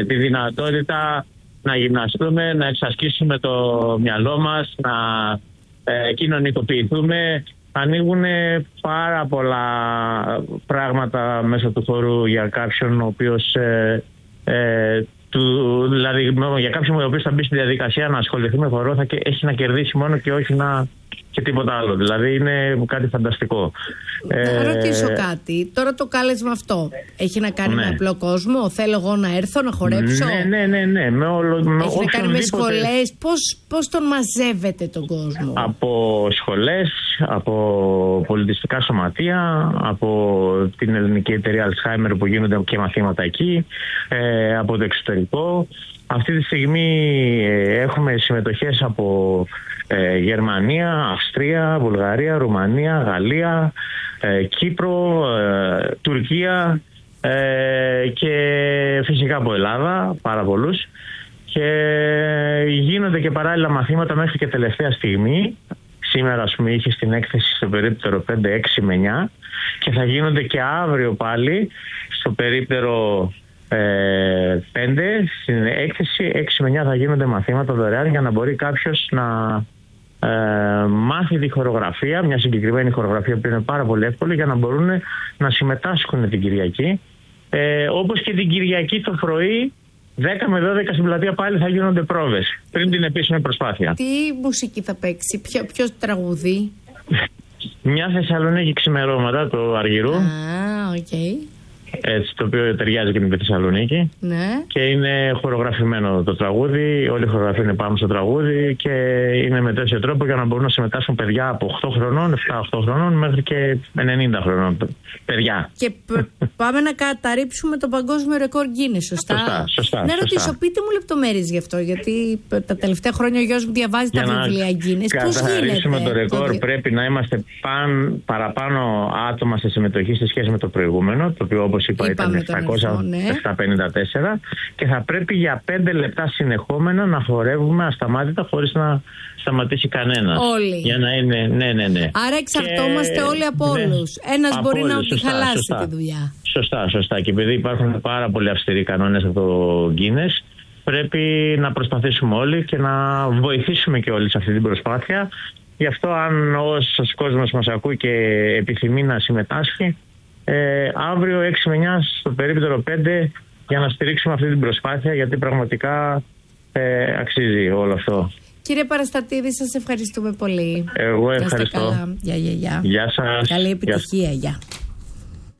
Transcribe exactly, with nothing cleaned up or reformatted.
τη δυνατότητα να γυμναστούμε, να εξασκήσουμε το μυαλό μας, να ε, κοινωνικοποιηθούμε. Ανοίγουν πάρα πολλά πράγματα μέσα του χώρου για κάποιον ο οποίος ε, ε, του, δηλαδή για κάποιον ο οποίος θα μπει στη διαδικασία να ασχοληθεί με χορό θα και, έχει να κερδίσει μόνο και όχι να και τίποτα άλλο. Δηλαδή είναι κάτι φανταστικό. Να ε, ρωτήσω κάτι. Τώρα το κάλεσμα αυτό έχει να κάνει ναι. με απλό κόσμο? Θέλω εγώ να έρθω να χορέψω? Ναι, ναι, ναι. ναι. Με όλο, με έχει να κάνει με σχολές? Πώς, πώς τον μαζεύετε τον κόσμο? Από σχολές, από πολιτιστικά σωματεία, από την ελληνική εταιρεία Alzheimer που γίνονται και μαθήματα εκεί, ε, από το εξωτερικό. Αυτή τη στιγμή ε, έχουμε συμμετοχές από ε, Γερμανία, Αυστρία, Βουλγαρία, Ρουμανία, Γαλλία, ε, Κύπρο, ε, Τουρκία ε, και φυσικά από Ελλάδα, πάρα πολλούς. Και γίνονται και παράλληλα μαθήματα μέχρι και τελευταία στιγμή. Σήμερα, ας πούμε, είχε στην έκθεση στο περίπτερο πέντε, έξι με εννιά και θα γίνονται και αύριο πάλι στο περίπτερο Ε, πέντε, στην έκθεση έξι με εννιά θα γίνονται μαθήματα δωρεάν για να μπορεί κάποιος να ε, μάθει τη χορογραφία, μια συγκεκριμένη χορογραφία που είναι πάρα πολύ εύκολη για να μπορούν να συμμετάσχουν την Κυριακή. Ε, όπως και την Κυριακή το πρωί δέκα με δώδεκα στην πλατεία πάλι θα γίνονται πρόβες πριν την επίσημη προσπάθεια. Τι μουσική θα παίξει, ποιο, ποιο τραγουδί? Μια Θεσσαλονίκη ξημερώματα του Αργυρού. Α, οκ. Okay. Έτσι, το οποίο ταιριάζει και με τη Θεσσαλονίκη. Ναι. Και είναι χορογραφημένο το τραγούδι. Όλη η χορογραφία είναι πάνω στο τραγούδι και είναι με τέτοιο τρόπο για να μπορούν να συμμετάσχουν παιδιά από οκτώ χρονών, επτά οχτώ χρονών μέχρι και ενενήντα χρονών. Παιδιά. Και πάμε να καταρρύψουμε το παγκόσμιο ρεκόρ Guinness, σωστά? Σωστά, σωστά. Να ρωτήσω, σωστά. πείτε μου λεπτομέρειες γι' αυτό, γιατί τα τελευταία χρόνια ο γιος μου διαβάζει για τα βιβλία Guinness. Πώς γίνεται? Για να καταρρύψουμε το ρεκόρ το... πρέπει να είμαστε παν, παραπάνω άτομα σε συμμετοχή σε σχέση με το προηγούμενο, το οποίο όπως είπα ήταν επτακόσια πενήντα τέσσερα και θα πρέπει για πέντε λεπτά συνεχόμενα να χορεύουμε ασταμάτητα χωρίς να σταματήσει κανένας. Όλοι. Για να είναι, ναι, ναι, ναι. Άρα εξαρτώμαστε και... όλοι από ναι, όλους. Ένας από μπορεί όλους, να τη χαλάσει σωστά, τη δουλειά. Σωστά, σωστά. Και επειδή υπάρχουν πάρα πολύ αυστηροί κανόνες από το Guinness, πρέπει να προσπαθήσουμε όλοι και να βοηθήσουμε και όλοι σε αυτή την προσπάθεια. Γι' αυτό αν όσος κόσμος μας ακούει και επιθυμεί να συμμετάσχει, Ε, αύριο έξι με εννιά στο περίπτερο πέντε για να στηρίξουμε αυτή την προσπάθεια, γιατί πραγματικά ε, αξίζει όλο αυτό. Κύριε Παραστατίδη, σας ευχαριστούμε πολύ. Εγώ ευχαριστώ. Γεια, γεια, γεια. Γεια σας. Καλή επιτυχία. Γεια.